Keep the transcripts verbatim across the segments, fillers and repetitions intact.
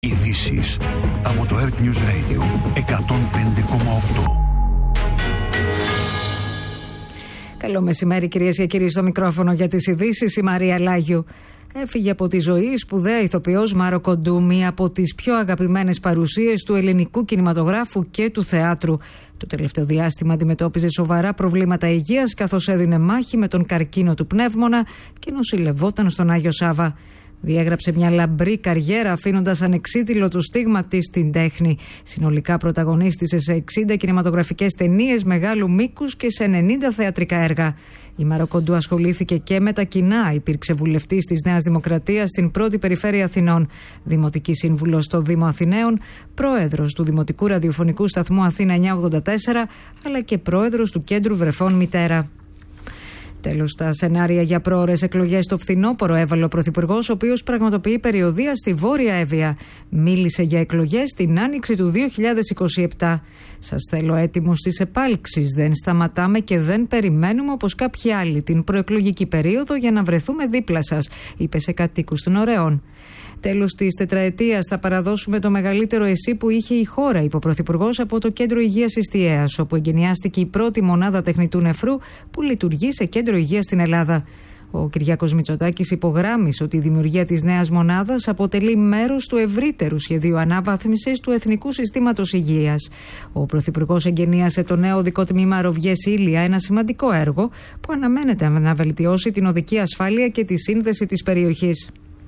Ειδήσεις από το Earth News Radio εκατόν πέντε κόμμα οκτώ. Καλό μεσημέρι, κυρίες και κύριοι, στο μικρόφωνο για τις ειδήσεις η Μαρία Λάγιου. Έφυγε από τη ζωή η σπουδαία ηθοποιός Μάρο Κοντού, μία από τις πιο αγαπημένες παρουσίες του ελληνικού κινηματογράφου και του θεάτρου. Το τελευταίο διάστημα αντιμετώπιζε σοβαρά προβλήματα υγείας, καθώς έδινε μάχη με τον καρκίνο του πνεύμονα και νοσηλευόταν στον Άγιο Σάβα. Διέγραψε μια λαμπρή καριέρα, αφήνοντας ανεξίτηλο το στίγμα της στην τέχνη. Συνολικά πρωταγωνίστησε σε εξήντα κινηματογραφικές ταινίες μεγάλου μήκους και σε ενενήντα θεατρικά έργα. Η Μάρο Κοντού ασχολήθηκε και με τα κοινά. Υπήρξε βουλευτής της Νέας Δημοκρατίας στην πρώτη περιφέρεια Αθηνών, δημοτική σύμβουλος στο Δήμο Αθηναίων, πρόεδρος του Δημοτικού Ραδιοφωνικού Σταθμού Αθήνα εννιακόσια ογδόντα τέσσερα, αλλά και πρόεδρος του Κέντρου Βρεφών Μητέρα. Τέλος, τα σενάρια για πρόωρες εκλογές στο φθινόπωρο έβαλε ο Πρωθυπουργός, ο οποίος πραγματοποιεί περιοδεία στη Βόρεια Εύβοια. Μίλησε για εκλογές την άνοιξη του δύο χιλιάδες είκοσι επτά. Σας θέλω έτοιμους στις επάλξεις. Δεν σταματάμε και δεν περιμένουμε όπως κάποιοι άλλοι την προεκλογική περίοδο για να βρεθούμε δίπλα σας, είπε σε κατοίκους των Ωρεών. Τέλος της τετραετίας θα παραδώσουμε το μεγαλύτερο ΕΣΥ που είχε η χώρα, είπε ο Πρωθυπουργός από το Κέντρο Υγείας Ιστιαίας, όπου εγκαινιάστηκε η πρώτη μονάδα τεχνητού νεφρού που λειτουργεί σε κέντρο υγείας στην Ελλάδα. Ο Κυριάκος Μητσοτάκης υπογράμμισε ότι η δημιουργία της νέας μονάδας αποτελεί μέρος του ευρύτερου σχεδίου αναβάθμισης του Εθνικού Συστήματος Υγείας. Ο Πρωθυπουργός εγκαινίασε το νέο οδικό τμήμα Ροβιές-Ήλια, ένα σημαντικό έργο που αναμένεται να βελτιώσει την οδική ασφάλεια και τη σύνδεση της περιοχής.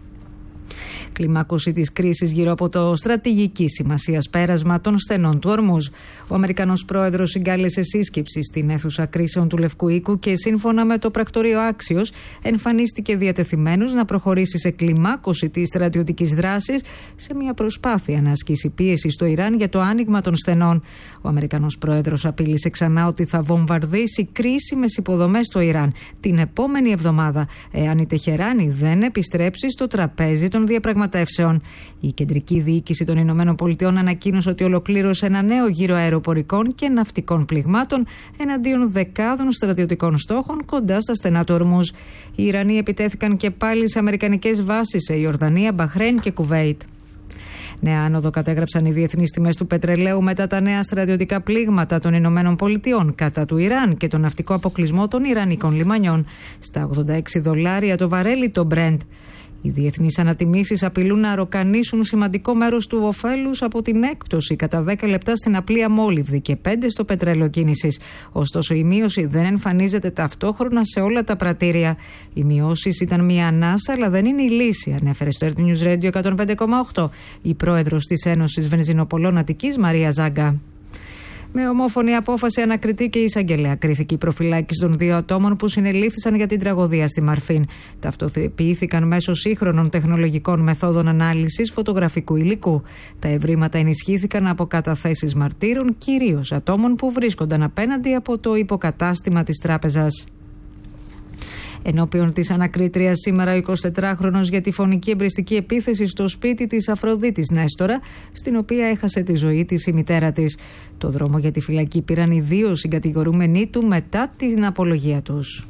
Κλιμάκωση της κρίσης γύρω από το στρατηγική σημασίας πέρασμα των στενών του Ορμούζ. Ο Αμερικανός πρόεδρος συγκάλεσε σύσκεψη στην αίθουσα κρίσεων του Λευκού Οίκου και σύμφωνα με το πρακτορείο Άξιος εμφανίστηκε διατεθειμένος να προχωρήσει σε κλιμάκωση της στρατιωτικής δράσης σε μια προσπάθεια να ασκήσει πίεση στο Ιράν για το άνοιγμα των στενών. Ο Αμερικανός πρόεδρος απείλησε ξανά ότι θα βομβαρδίσει κρίσιμες υποδομές στο Ιράν την επόμενη εβδομάδα, εάν η Τεχεράνη δεν επιστρέψει στο τραπέζι των διαπραγματεύσεων. Η κεντρική διοίκηση των Ηνωμένων Πολιτειών ανακοίνωσε ότι ολοκλήρωσε ένα νέο γύρο αεροπορικών και ναυτικών πληγμάτων εναντίον δεκάδων στρατιωτικών στόχων κοντά στα στενά του Ορμούζ. Οι Ιρανοί επιτέθηκαν και πάλι σε αμερικανικές βάσεις σε Ιορδανία, Μπαχρέιν και Κουβέιτ. Νέα άνοδο κατέγραψαν οι διεθνείς τιμές του πετρελαίου μετά τα νέα στρατιωτικά πλήγματα των Ηνωμένων Πολιτειών κατά του Ιράν και τον ναυτικό αποκλεισμό των Ιρανικών λιμανιών. Στα ογδόντα έξι δολάρια το βαρέλι το Brent. Οι διεθνείς ανατιμήσεις απειλούν να αρροκανίσουν σημαντικό μέρος του ωφέλους από την έκπτωση κατά δέκα λεπτά στην απλή αμόλυβδη και πέντε στο πετρέλαιο κίνησης. Ωστόσο, η μείωση δεν εμφανίζεται ταυτόχρονα σε όλα τα πρατήρια. Οι μειώσεις ήταν μια ανάσα, αλλά δεν είναι η λύση, ανέφερε στο Earth News Radio εκατόν πέντε κόμμα οκτώ η πρόεδρος της Ένωσης Βενζινοπολών Αττικής, Μαρία Ζάγκα. Με ομόφωνη απόφαση ανακριτή και εισαγγελέα κρίθηκε η προφυλάκηση των δύο ατόμων που συνελήφθησαν για την τραγωδία στη Μαρφίν. Ταυτοποιήθηκαν μέσω σύγχρονων τεχνολογικών μεθόδων ανάλυσης φωτογραφικού υλικού. Τα ευρήματα ενισχύθηκαν από καταθέσεις μαρτύρων, κυρίως ατόμων που βρίσκονταν απέναντι από το υποκατάστημα της τράπεζας. Ενώπιον της ανακρίτριας σήμερα ο εικοσιτετράχρονος για τη φωνική εμπριστική επίθεση στο σπίτι της Αφροδίτης Νέστορα, στην οποία έχασε τη ζωή της η μητέρα της. Το δρόμο για τη φυλακή πήραν οι δύο συγκατηγορούμενοι του μετά την απολογία τους.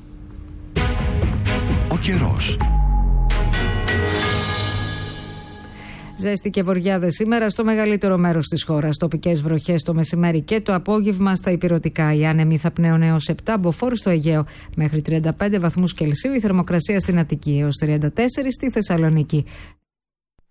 Ο καιρός. Ζέστη και βοριάδες σήμερα στο μεγαλύτερο μέρος της χώρας. Τοπικές βροχές το μεσημέρι και το απόγευμα στα ηπειρωτικά. Οι άνεμοι θα πνέουν έως επτά, μποφόρ στο Αιγαίο μέχρι τριάντα πέντε βαθμούς Κελσίου. Η θερμοκρασία στην Αττική έως τριάντα τέσσερα στη Θεσσαλονίκη.